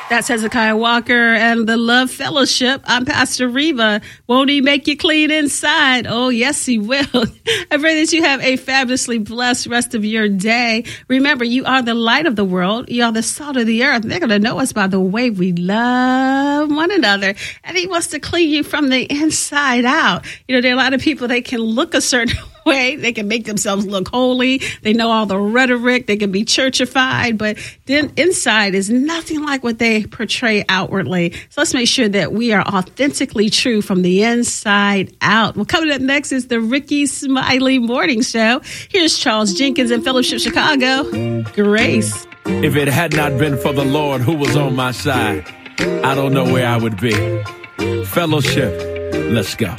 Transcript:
That's Hezekiah Walker and the Love Fellowship. I'm Pastor Reva. Won't he make you clean inside? Oh, yes, he will. I pray that you have a fabulously blessed rest of your day. Remember, you are the light of the world. You are the salt of the earth. They're going to know us by the way we love one another. And he wants to clean you from the inside out. You know, there are a lot of people, they can look a certain way. They can make themselves look holy. They know all the rhetoric. They can be churchified, but then inside is nothing like what they portray outwardly. So let's make sure that we are authentically true from the inside out. Well, coming up next is the Ricky Smiley Morning Show. Here's Charles Jenkins in Fellowship Chicago. Grace. If it had not been for the Lord who was on my side, I don't know where I would be. Fellowship, let's go.